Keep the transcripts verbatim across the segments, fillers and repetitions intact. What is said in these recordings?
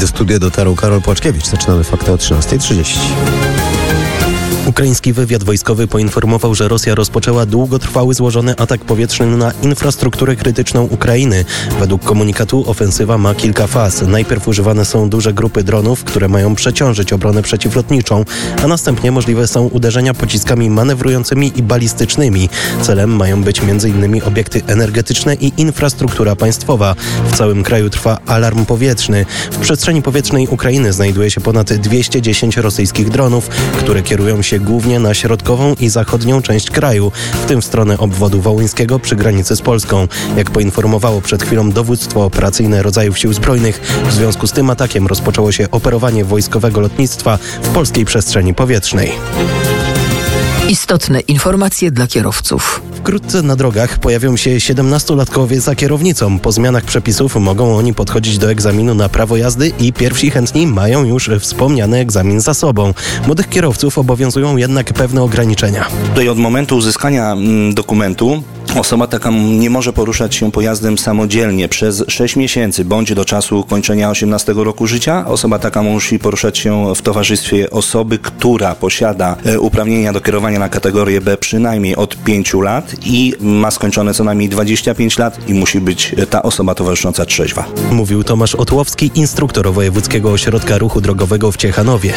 Do studia dotarł Karol Płaczkiewicz. Zaczynamy fakty o trzynasta trzydzieści. Ukraiński wywiad wojskowy poinformował, że Rosja rozpoczęła długotrwały złożony atak powietrzny na infrastrukturę krytyczną Ukrainy. Według komunikatu ofensywa ma kilka faz. Najpierw używane są duże grupy dronów, które mają przeciążyć obronę przeciwlotniczą, a następnie możliwe są uderzenia pociskami manewrującymi i balistycznymi. Celem mają być między innymi obiekty energetyczne i infrastruktura państwowa. W całym kraju trwa alarm powietrzny. W przestrzeni powietrznej Ukrainy znajduje się ponad dwieście dziesięć rosyjskich dronów, które kierują się głównie na środkową i zachodnią część kraju, w tym w stronę obwodu wołyńskiego przy granicy z Polską. Jak poinformowało przed chwilą dowództwo operacyjne rodzajów sił zbrojnych, w związku z tym atakiem rozpoczęło się operowanie wojskowego lotnictwa w polskiej przestrzeni powietrznej. Istotne informacje dla kierowców. Wkrótce na drogach pojawią się siedemnastolatkowie za kierownicą. Po zmianach przepisów mogą oni podchodzić do egzaminu na prawo jazdy i pierwsi chętni mają już wspomniany egzamin za sobą. Młodych kierowców obowiązują jednak pewne ograniczenia. Tutaj od momentu uzyskania mm, dokumentu osoba taka nie może poruszać się pojazdem samodzielnie przez sześć miesięcy, bądź do czasu kończenia osiemnastego roku życia. Osoba taka musi poruszać się w towarzystwie osoby, która posiada e, uprawnienia do kierowania na kategorię B przynajmniej od pięciu lat i ma skończone co najmniej dwadzieścia pięć lat i musi być ta osoba towarzysząca trzeźwa. Mówił Tomasz Otłowski, instruktor Wojewódzkiego Ośrodka Ruchu Drogowego w Ciechanowie.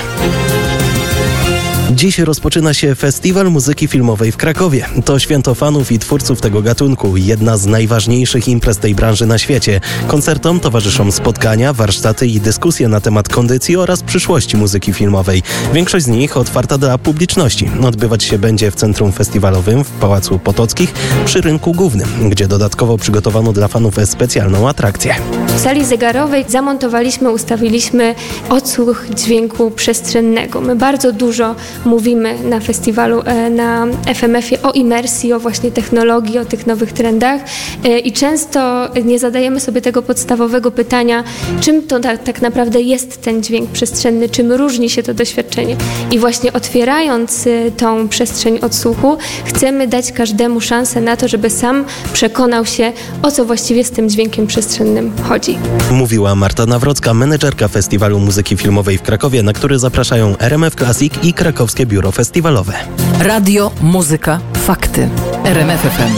Dziś rozpoczyna się Festiwal Muzyki Filmowej w Krakowie. To święto fanów i twórców tego gatunku, jedna z najważniejszych imprez tej branży na świecie. Koncertom towarzyszą spotkania, warsztaty i dyskusje na temat kondycji oraz przyszłości muzyki filmowej. Większość z nich otwarta dla publiczności. Odbywać się będzie w centrum festiwalowym w Pałacu Potockich przy Rynku Głównym, gdzie dodatkowo przygotowano dla fanów specjalną atrakcję. W sali zegarowej zamontowaliśmy, ustawiliśmy odsłuch dźwięku przestrzennego. My bardzo dużo mówimy na festiwalu, na F M F-ie o imersji, o właśnie technologii, o tych nowych trendach i często nie zadajemy sobie tego podstawowego pytania, czym to tak, tak naprawdę jest ten dźwięk przestrzenny, czym różni się to doświadczenie. I właśnie otwierając tą przestrzeń odsłuchu, chcemy dać każdemu szansę na to, żeby sam przekonał się, o co właściwie z tym dźwiękiem przestrzennym chodzi. Mówiła Marta Nawrocka, menedżerka Festiwalu Muzyki Filmowej w Krakowie, na który zapraszają R M F Classic i Krakowskie Biuro Festiwalowe. Radio, muzyka, fakty. R M F F M.